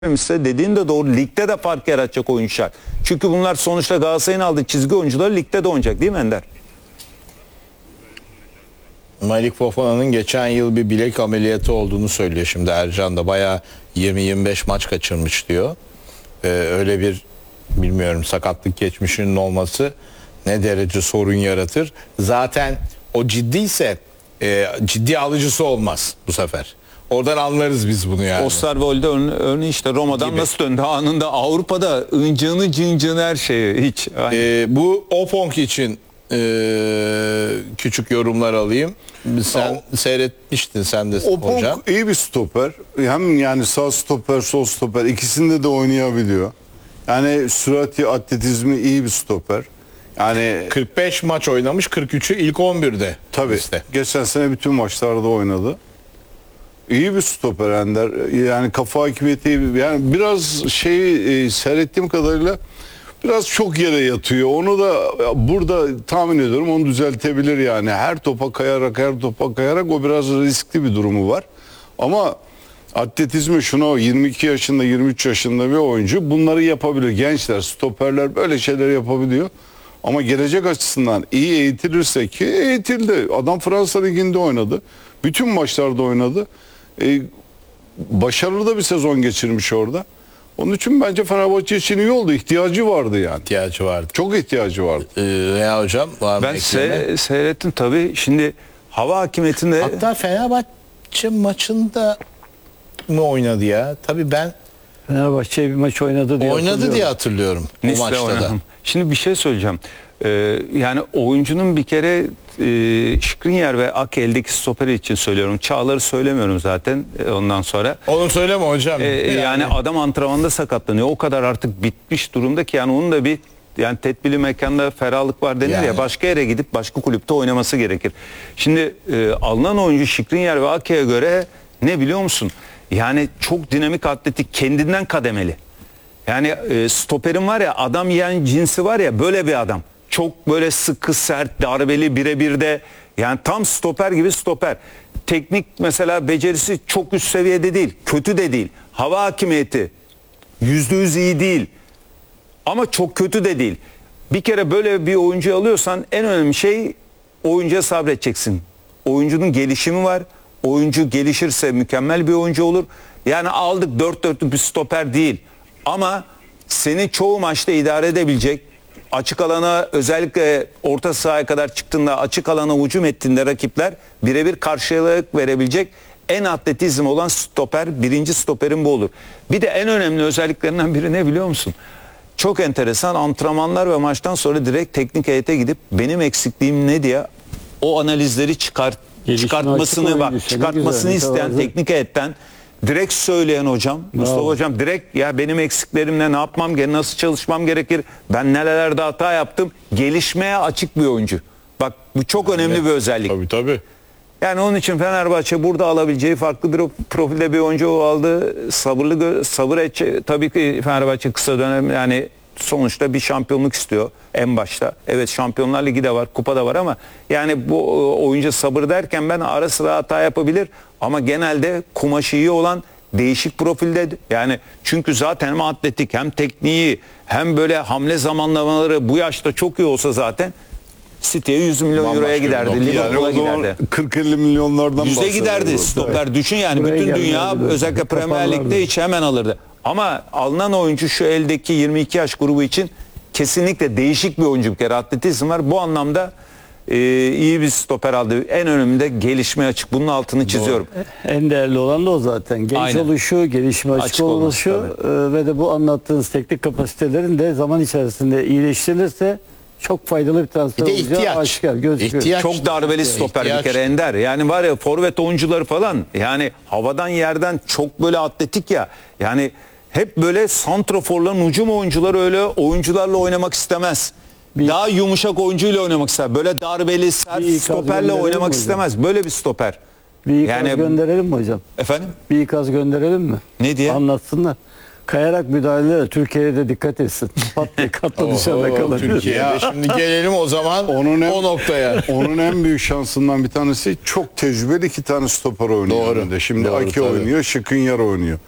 ise dediğin de doğru, ligde de fark yaratacak oyuncular. Çünkü bunlar sonuçta Galatasaray'ın aldığı çizgi oyuncuları ligde de oynayacak değil mi Ender? Malik Fofana'nın geçen yıl bir bilek ameliyatı olduğunu söylüyor şimdi Ercan da. Bayağı 20-25 maç kaçırmış diyor. Öyle bir bilmiyorum sakatlık geçmişinin olması ne derece sorun yaratır. Zaten o ciddiyse ciddi alıcısı olmaz bu sefer. Oradan anlarız biz bunu yani. Osterwold'de örneğin işte Roma'dan gibi. Nasıl döndü anında, Avrupa'da ıncığını cıncığını her şeyi hiç. Bu Opong için küçük yorumlar alayım. Sen seyretmiştin sen de Opong hocam. iyi bir stoper. Hem yani sağ stoper, sol stoper ikisinde de oynayabiliyor. Yani sürati, atletizmi iyi bir stoper. Yani 45 maç oynamış, 43'ü ilk 11'de. tabii liste. geçen sene bütün maçlarda oynadı. İyi bir stoper Ender. Yani kafa hakimiyeti, yani biraz seyrettiğim kadarıyla biraz çok yere yatıyor. Onu da burada tahmin ediyorum onu düzeltebilir yani. Her topa kayarak o biraz riskli bir durumu var. Ama atletizmi şuna 22 yaşında 23 yaşında bir oyuncu bunları yapabilir. Gençler, stoperler böyle şeyler yapabiliyor. Ama gelecek açısından iyi eğitilirse ki eğitildi. Adam Fransa Ligi'nde oynadı. Bütün maçlarda oynadı. Başarılı da bir sezon geçirmiş orada. Onun için bence Fenerbahçe için iyi oldu. İhtiyacı vardı yani. İhtiyacı vardı. Çok ihtiyacı vardı. Ya hocam var mı Ben ekleme? seyrettim tabii. Şimdi hava hakimiyetinde Hatta Fenerbahçe maçında mı oynadı ya? Tabii ben Fenerbahçe bir maç oynadı diye oynadı diye hatırlıyorum o Nice'le maçta da. oynadım. Şimdi bir şey söyleyeceğim. Yani oyuncunun bir kere Skriniar ve Ake eldeki stoper için söylüyorum. Çağlar'ı söylemiyorum zaten ondan sonra. Onu söyleme hocam. Yani adam antrenmanda sakatlanıyor. O kadar artık bitmiş durumda ki yani onun da bir yani tedbirli mekanda ferahlık var denir Yani. ya, başka yere gidip başka kulüpte oynaması gerekir. Şimdi alınan oyuncu Skriniar ve Ake'ye göre ne biliyor musun? Yani çok dinamik, atletik, kendinden kademeli. Yani stoperin var ya, adam yiyen cinsi var ya, böyle bir adam. Çok böyle sıkı, sert, darbeli, birebir de yani tam stoper gibi stoper. Teknik mesela becerisi çok üst seviyede değil, kötü de değil. Hava hakimiyeti %100 iyi değil ama çok kötü de değil. Bir kere böyle bir oyuncu alıyorsan en önemli şey oyuncuya sabredeceksin. Oyuncunun gelişimi var. Oyuncu gelişirse mükemmel bir oyuncu olur. Yani aldık dört dörtlük bir stoper değil. Ama seni çoğu maçta idare edebilecek, açık alana özellikle orta sahaya kadar çıktığında açık alana hücum ettiğinde rakipler birebir karşılık verebilecek en atletizm olan stoper, birinci stoperin bu olur. Bir de en önemli özelliklerinden biri ne biliyor musun? Çok enteresan, antrenmanlar ve maçtan sonra direkt teknik heyete gidip benim eksikliğim ne diye o analizleri çıkartmasını isteyen teknik heyetten direkt söyleyen hocam, Mustafa hocam direkt ya benim eksiklerimle ne yapmam gerekir, nasıl çalışmam gerekir, ben nelerde hata yaptım, gelişmeye açık bir oyuncu. Bak bu çok önemli bir özellik. Tabii. Yani onun için Fenerbahçe burada alabileceği farklı bir profilde bir oyuncu aldı. Sabır edecek. Tabii ki Fenerbahçe kısa dönem yani sonuçta bir şampiyonluk istiyor en başta. Evet, Şampiyonlar Ligi de var, kupa da var ama yani bu oyuncu sabır derken ben ara sıra hata yapabilir ama genelde kumaşı iyi olan değişik profilde yani çünkü zaten hem atletik hem tekniği hem böyle hamle zamanlamaları bu yaşta çok iyi olsa zaten City'ye 100 milyon euroya giderdi. Yani Liverpool'a o zaman giderdi. 40-50 milyonlardan 100'e giderdi stoper. Düşün yani Buraya bütün dünya gelmezdi. özellikle Premier Toparlardı. Lig'de hiç hemen alırdı. Ama alınan oyuncu şu eldeki 22 yaş grubu için kesinlikle değişik bir oyuncu, bir kere atletizm var. Bu anlamda iyi bir stoper aldı. En önemli de gelişmeye açık. Bunun altını çiziyorum. En değerli olan da o zaten. Genç Aynen. oluşu, gelişime açık oluşu ve de bu anlattığınız teknik kapasitelerin de zaman içerisinde iyileştirilirse çok faydalı bir transfer Bir de olacağı ihtiyaç. aşikar gözüküyor. İhtiyaç. Çok darbeli stoper bir kere Ender. Yani var ya forvet oyuncuları falan yani havadan yerden çok böyle atletik ya. Yani hep böyle santraforların hücum oyuncuları öyle oyuncularla oynamak istemez. Daha yumuşak oyuncuyla oynamak ister. Böyle darbeli, sert Bir ikaz stoperle gönderelim oynamak mi istemez. Böyle bir stoper. Bir ikaz gönderelim mi hocam? Efendim? Bir ikaz gönderelim mi? Ne diye? Anlatsınlar. Kayarak müdahaleler Türkiye'ye de dikkat etsin. Pat diye katla dışarıda kalır. Türkiye'de. Şimdi gelelim o zaman o noktaya. Onun en büyük şansından bir tanesi çok tecrübeli iki tane stoper oynuyor Doğru. önünde. Şimdi Doğru, Ake tabii. oynuyor, Skriniar oynuyor.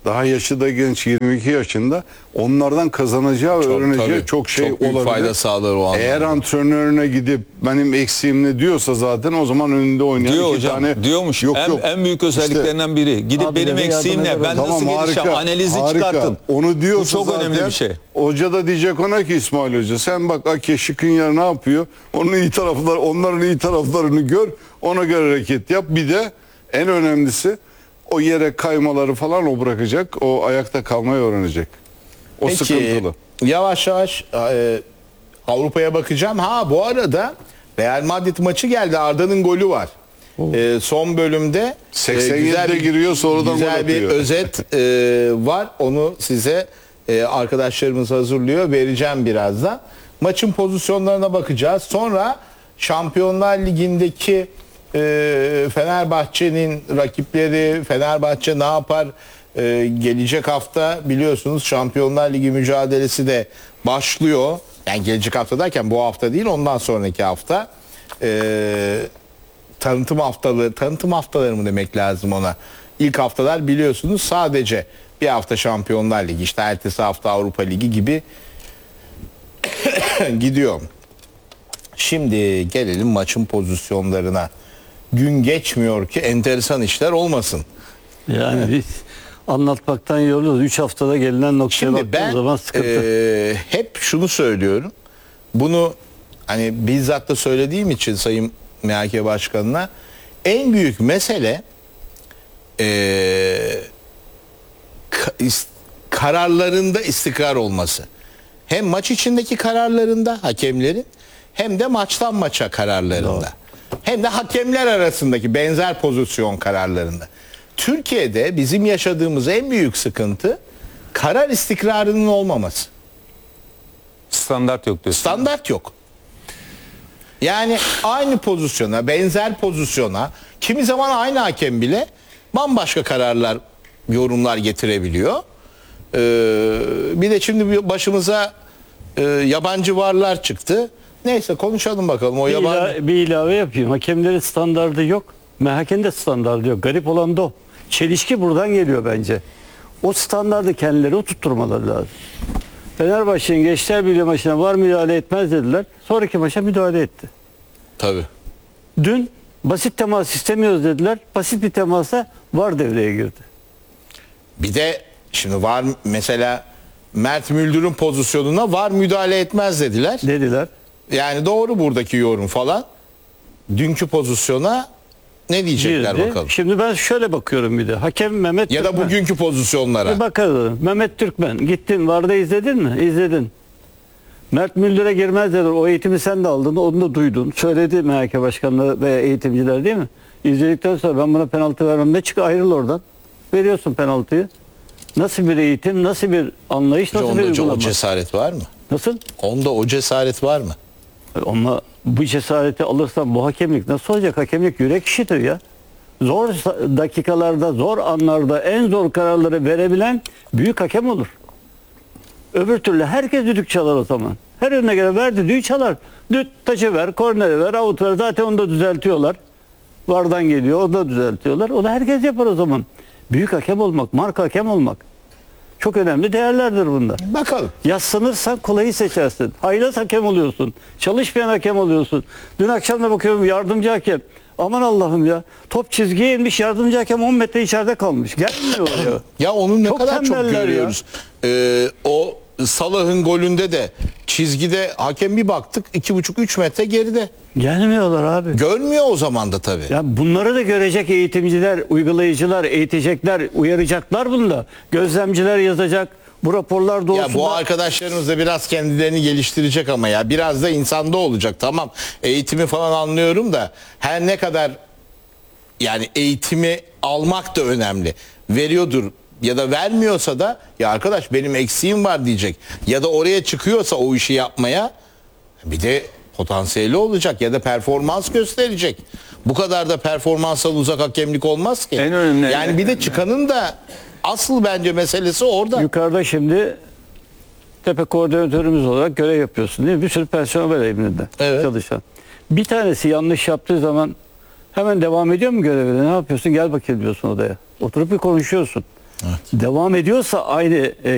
Daha yaşı da genç, 22 yaşında. Onlardan kazanacağı ve öğreneceği tabii, çok şey çok büyük olabilir. fayda sağlar o anlamda. Eğer antrenörüne gidip benim eksiğim ne diyorsa zaten o zaman önünde oynayan Diyor iki hocam, tane... diyormuş. Yok, en büyük özelliklerinden biri. Gidip Abi benim de eksiğim yardım ne? Ben ederim. nasıl gelişeceğim? Analizi çıkartın. Onu diyorsa Bu çok önemli zaten bir şey. Hoca da diyecek ona ki İsmail Hoca sen bak Ake Şikrinyar ne yapıyor? Onun iyi tarafları, onların iyi taraflarını gör. Ona göre hareket yap. Bir de en önemlisi o yere kaymaları falan o bırakacak. O ayakta kalmayı öğrenecek. O Peki, sıkıntılı. yavaş yavaş Avrupa'ya bakacağım. Ha bu arada Real Madrid maçı geldi. Arda'nın golü var. Son bölümde 87'de giriyor, sonradan güzel gol bir atıyor. özet var. Onu size arkadaşlarımız hazırlıyor. Vereceğim birazdan. Maçın pozisyonlarına bakacağız. Sonra Şampiyonlar Ligi'ndeki Fenerbahçe'nin rakipleri, Fenerbahçe ne yapar? Gelecek hafta biliyorsunuz Şampiyonlar Ligi mücadelesi de başlıyor. Yani gelecek hafta derken bu hafta değil, ondan sonraki hafta. Tanıtım haftaları mı demek lazım ona? İlk haftalar biliyorsunuz sadece bir hafta Şampiyonlar Ligi, işte ertesi hafta Avrupa Ligi gibi gidiyor. Şimdi gelelim maçın pozisyonlarına. Gün geçmiyor ki enteresan işler olmasın. Yani biz anlatmaktan yoruluyoruz. 3 haftada gelinen noktaya Şimdi baktığımız ben zaman sıkıntı. hep şunu söylüyorum. Bunu hani bizzat da söylediğim için Sayın MHK Başkanı'na, en büyük mesele kararlarında istikrar olması. Hem maç içindeki kararlarında hakemlerin, hem de maçtan maça kararlarında. Doğru. Hem de hakemler arasındaki benzer pozisyon kararlarında. Türkiye'de bizim yaşadığımız en büyük sıkıntı karar istikrarının olmaması. Standart yok diyorsun. Standart yok. Yani aynı pozisyona, benzer pozisyona, kimi zaman aynı hakem bile bambaşka kararlar, yorumlar getirebiliyor. Bir de şimdi başımıza yabancı varlar çıktı. Neyse konuşalım bakalım. O yabancı... Bir ilave yapayım. Hakemlerin standardı yok. MHK'nin de standardı yok. Garip olan da o. Çelişki buradan geliyor bence. O standardı kendileri oturtturmaları lazım. Fenerbahçe'nin Gençler Birliği maçına var müdahale etmez dediler. Sonraki maça müdahale etti. Tabii. Dün basit temas istemiyoruz dediler. Basit bir temasa var devreye girdi. Bir de şimdi var mesela Mert Müldür'ün pozisyonuna var müdahale etmez dediler. Dediler. Yani doğru buradaki yorum falan. Dünkü pozisyona ne diyecekler Girdi. bakalım. Şimdi ben şöyle bakıyorum bir de. Hakem Mehmet Ya da Türkmen. bugünkü pozisyonlara. Bir bakalım. Mehmet Türkmen. Gittin VAR'da izledin mi? İzledin. Mert Müldür'e girmez dediler. O eğitimi sen de aldın. Onu da duydun. Söyledi MHK başkanları ve eğitimciler değil mi? İzledikten sonra ben buna penaltı vermem. Ne çık ayrıl oradan. Veriyorsun penaltıyı. Nasıl bir eğitim, nasıl bir anlayış, nasıl bir Onda o uygulama? cesaret var mı? Nasıl? Onda o cesaret var mı? Ama bu cesareti alırsan bu hakemlik nasıl olacak? Hakemlik yürek işidir ya. Zor dakikalarda, zor anlarda en zor kararları verebilen büyük hakem olur. Öbür türlü herkes düdük çalar o zaman. Her önüne gelen ver düdüğü çalar. Düt taçı ver, korneri ver, avut ver. Zaten onu da düzeltiyorlar. VAR'dan geliyor, onu da düzeltiyorlar. Onu herkes yapar o zaman. Büyük hakem olmak, marka hakem olmak. Çok önemli değerlerdir bunlar. Bakalım. Yaslanırsan kolayı seçersin. Haylaz hakem oluyorsun. Çalışmayan hakem oluyorsun. Dün akşam da bakıyorum yardımcı hakem. Aman Allah'ım ya. Top çizgiye inmiş, yardımcı hakem 10 metre içeride kalmış. Gelmiyor ya. Ya onun ne Çok kadar çok tembeller ya. görüyoruz. O Salah'ın golünde de çizgide hakem bir baktık 2,5-3 metre geride. Gelmiyorlar abi. Görmüyor o zaman da tabii. Ya bunları da görecek eğitimciler, uygulayıcılar, eğitecekler, uyaracaklar bunda. Gözlemciler yazacak. Bu raporlar doğrusunda. Ya bu arkadaşlarımız da biraz kendilerini geliştirecek ama ya biraz da insanda olacak. Tamam eğitimi falan anlıyorum da her ne kadar yani eğitimi almak da önemli. Veriyordur ya da vermiyorsa da ya arkadaş benim eksiğim var diyecek. Ya da oraya çıkıyorsa o işi yapmaya bir de potansiyeli olacak ya da performans gösterecek. Bu kadar da performansal uzak hakemlik olmaz ki. En önemli- Yani bir de çıkanın da asıl bence meselesi orada. Yukarıda şimdi tepe koordinatörümüz olarak görev yapıyorsun değil mi? Bir sürü personel var evinde Evet. çalışan. Bir tanesi yanlış yaptığı zaman hemen devam ediyor mu görevine? Ne yapıyorsun? Gel bakayım diyorsun odaya. Oturup bir konuşuyorsun. devam ediyorsa aynı